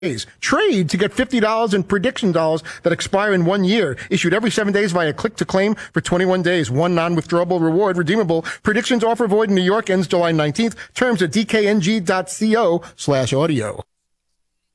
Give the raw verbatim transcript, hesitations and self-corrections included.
days. Trade to get fifty dollars in prediction dollars that expire in one year. Issued every seven days via click to claim for twenty-one days. One non-withdrawable reward redeemable. Predictions offer void in New York ends July nineteenth. Terms at dkng.co slash audio.